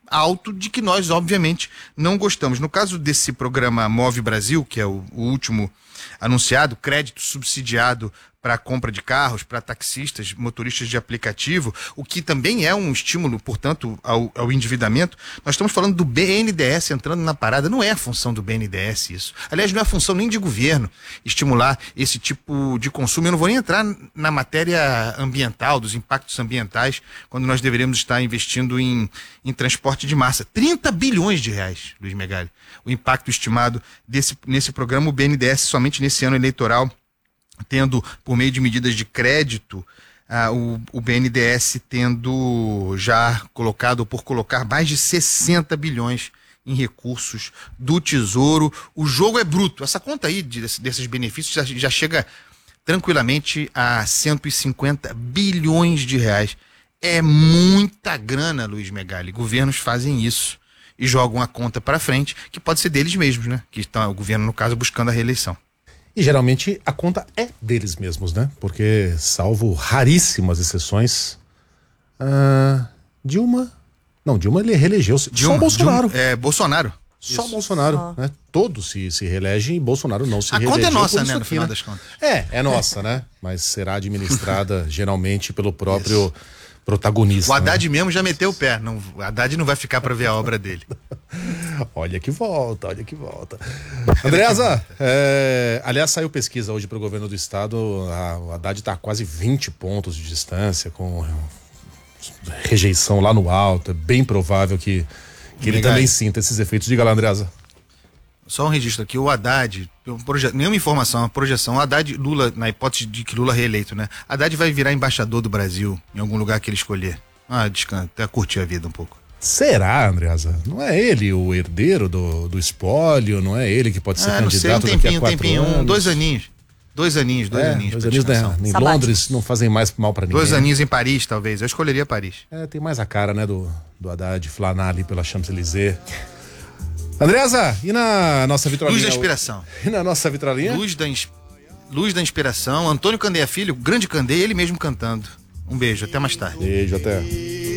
alto de que nós, obviamente, não gostamos. No caso desse programa Move Brasil, que é o último anunciado, crédito subsidiado para a compra de carros, para taxistas, motoristas de aplicativo, o que também é um estímulo, portanto, ao endividamento. Nós estamos falando do BNDES entrando na parada. Não é a função do BNDES isso. Aliás, não é a função nem de governo estimular esse tipo de consumo. Eu não vou nem entrar na matéria ambiental, dos impactos ambientais, quando nós deveríamos estar investindo em transporte de massa. 30 bilhões de reais, Luiz Megali. O impacto estimado nesse programa, o BNDES, somente nesse ano eleitoral, tendo, por meio de medidas de crédito, o BNDES tendo já colocado, ou por colocar, mais de 60 bilhões em recursos do Tesouro. O jogo é bruto. Essa conta aí desses benefícios já chega tranquilamente a 150 bilhões de reais. É muita grana, Luiz Megali. Governos fazem isso e jogam a conta para frente, que pode ser deles mesmos, né? Que está o governo, no caso, buscando a reeleição. E geralmente a conta é deles mesmos, né? Porque, salvo raríssimas exceções, Dilma ele reelegeu-se. Só Bolsonaro. Bolsonaro. Só isso. Bolsonaro, né? Todos se reelegem e Bolsonaro não se reelegeu. A conta é nossa, né? No final das contas. É nossa, né? Mas será administrada geralmente pelo próprio protagonista. O Haddad, né? mesmo já meteu o pé. O Haddad não vai ficar para ver a obra dele. Olha que volta. Andreasa, aliás, saiu pesquisa hoje para o governo do estado. O Haddad está a quase 20 pontos de distância, com rejeição lá no alto. É bem provável que ele também sinta esses efeitos. Diga lá, Andreasa. Só um registro aqui, o Haddad, nenhuma informação, uma projeção, o Haddad, Lula, na hipótese de que Lula reeleito, né? Haddad vai virar embaixador do Brasil em algum lugar que ele escolher. Descansa, até curtir a vida um pouco. Será, Andreasa? Não é ele o herdeiro do espólio? Não é ele que pode ser candidato daqui a 4 anos? 2 aninhos. 2 aninhos. 2 aninhos, né? Em Londres não fazem mais mal pra ninguém. 2 aninhos em Paris, talvez. Eu escolheria Paris. Tem mais a cara, né, do Haddad flanar ali pela Champs-Élysées. Andreasa, e na nossa vitrolinha? Luz da inspiração. E na nossa vitrolinha? Luz da inspiração. Antônio Candeia Filho, grande Candeia, ele mesmo cantando. Um beijo, até mais tarde. Beijo, até.